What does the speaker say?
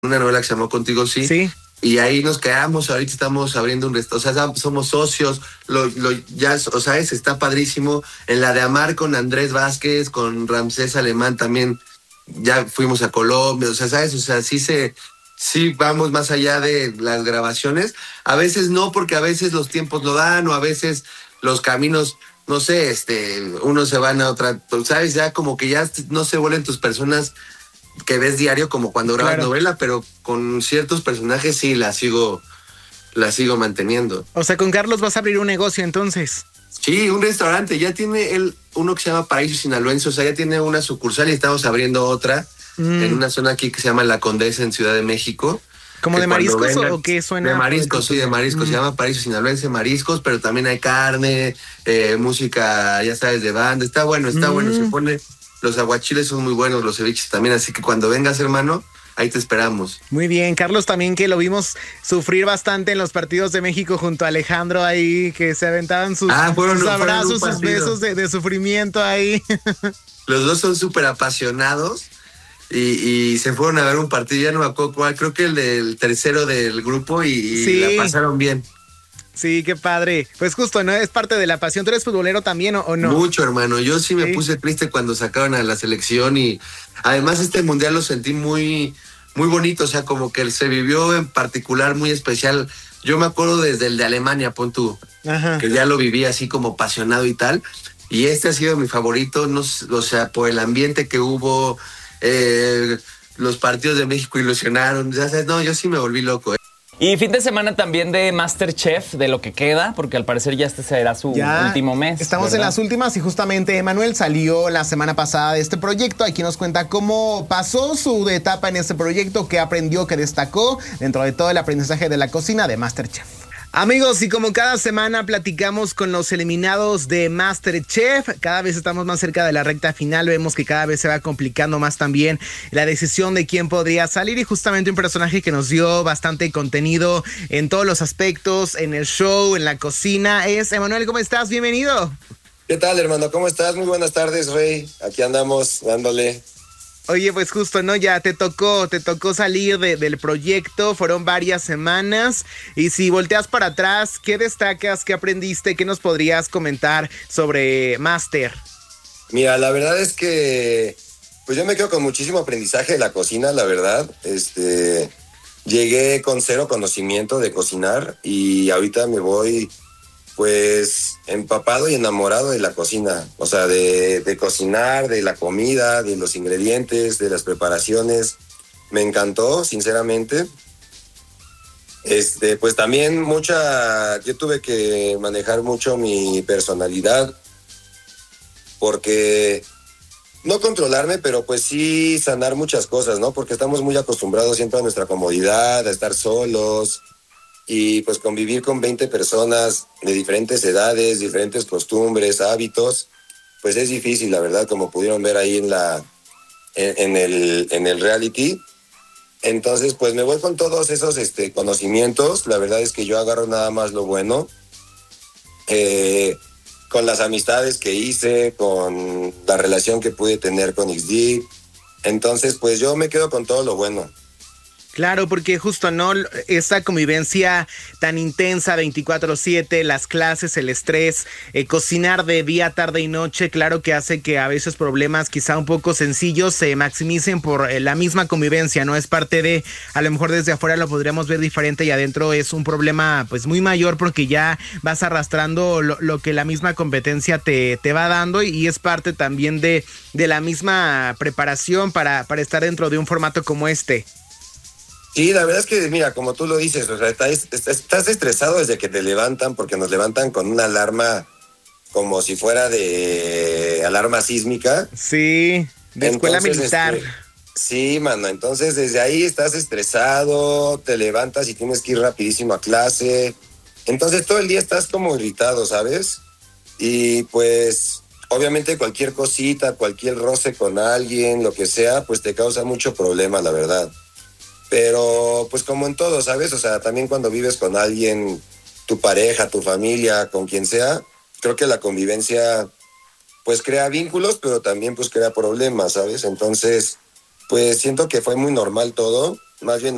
una novela que se llamó Contigo Sí. Sí. Y ahí nos quedamos, ahorita estamos abriendo un restaurante, o sea, somos socios, ya, o sea, está padrísimo. En la de Amar con Andrés Vázquez, con Ramsés Alemán también, ya fuimos a Colombia, o sea, ¿sabes? O sea, sí vamos más allá de las grabaciones. A veces no, porque a veces los tiempos lo dan, o a veces los caminos, no sé, unos se van a otra, ¿sabes? Ya como que ya no se vuelven tus personas que ves diario como cuando grabas Claro. novela, pero con ciertos personajes sí la sigo manteniendo. O sea, con Carlos vas a abrir un negocio entonces. Sí, un restaurante, ya tiene él uno que se llama Paraíso Sinaloense, o sea, ya tiene una sucursal y estamos abriendo otra en una zona aquí que se llama La Condesa en Ciudad de México. ¿Como Que de cuando mariscos vengan, o qué suena? de mariscos, sí, de mariscos. Se llama Paraíso Sinaloense Mariscos, pero también hay carne, música, ya sabes, de banda. Está bueno, se pone. Los aguachiles son muy buenos, los ceviches también, así que cuando vengas, hermano, ahí te esperamos. Muy bien, Carlos también, que lo vimos sufrir bastante en los partidos de México junto a Alejandro ahí, que se aventaban sus abrazos, sus besos de sufrimiento ahí. Los dos son súper apasionados y se fueron a ver un partido, ya no me acuerdo cuál, creo que el del tercero del grupo y Sí. la pasaron bien. Sí, qué padre. Pues justo, ¿no? Es parte de la pasión. ¿Tú eres futbolero también o no? Mucho, hermano. Yo sí me puse triste cuando sacaron a la selección y además este mundial lo sentí muy, muy bonito. O sea, como que se vivió en particular muy especial. Yo me acuerdo desde el de Alemania, pon tú, que ya lo viví así como apasionado y tal. Y este ha sido mi favorito, no, o sea, por el ambiente que hubo, los partidos de México ilusionaron. Ya sabes, no, yo sí me volví loco. Y fin de semana también de MasterChef, de lo que queda, porque al parecer ya este será su último mes. Estamos, ¿verdad?, en las últimas y justamente Emanuel salió la semana pasada de este proyecto. Aquí nos cuenta cómo pasó su etapa en este proyecto, qué aprendió, qué destacó dentro de todo el aprendizaje de la cocina de MasterChef. Amigos, y como cada semana platicamos con los eliminados de MasterChef, cada vez estamos más cerca de la recta final, vemos que cada vez se va complicando más también la decisión de quién podría salir y justamente un personaje que nos dio bastante contenido en todos los aspectos, en el show, en la cocina, es Emanuel. ¿Cómo estás? Bienvenido. ¿Qué tal, hermano? ¿Cómo estás? Muy buenas tardes, Rey. Aquí andamos dándole. Oye, pues justo, ¿no? Ya te tocó salir del proyecto, fueron varias semanas y si volteas para atrás, ¿qué destacas, qué aprendiste, qué nos podrías comentar sobre Master? Mira, la verdad es que pues yo me quedo con muchísimo aprendizaje de la cocina, la verdad. Llegué con cero conocimiento de cocinar y ahorita me voy pues empapado y enamorado de la cocina, o sea, de cocinar, de la comida, de los ingredientes, de las preparaciones. Me encantó, sinceramente. Pues también yo tuve que manejar mucho mi personalidad, porque no controlarme, pero pues sí sanar muchas cosas, ¿no? Porque estamos muy acostumbrados siempre a nuestra comodidad, a estar solos, y pues convivir con 20 personas de diferentes edades, diferentes costumbres, hábitos, pues es difícil, la verdad, como pudieron ver ahí en el reality. Entonces, pues me voy con todos esos conocimientos. La verdad es que yo agarro nada más lo bueno, con las amistades que hice, con la relación que pude tener con XD. Entonces, pues yo me quedo con todo lo bueno. Claro, porque justo, ¿no? Esa convivencia tan intensa, 24/7, las clases, el estrés, cocinar de día, tarde y noche, claro que hace que a veces problemas quizá un poco sencillos se maximicen por la misma convivencia, ¿no? Es parte de, a lo mejor desde afuera lo podríamos ver diferente y adentro es un problema pues muy mayor porque ya vas arrastrando lo que la misma competencia te va dando y es parte también de la misma preparación para estar dentro de un formato como este. Sí, la verdad es que, mira, como tú lo dices, o sea, estás estresado desde que te levantan, porque nos levantan con una alarma como si fuera de alarma sísmica. Sí, de escuela militar. Sí, mano, entonces desde ahí estás estresado, te levantas y tienes que ir rapidísimo a clase. Entonces todo el día estás como irritado, ¿sabes? Y pues, obviamente cualquier cosita, cualquier roce con alguien, lo que sea, pues te causa mucho problema, la verdad. Pero pues como en todo, ¿sabes? O sea, también cuando vives con alguien, tu pareja, tu familia, con quien sea, creo que la convivencia pues crea vínculos, pero también pues crea problemas, ¿sabes? Entonces, pues siento que fue muy normal todo, más bien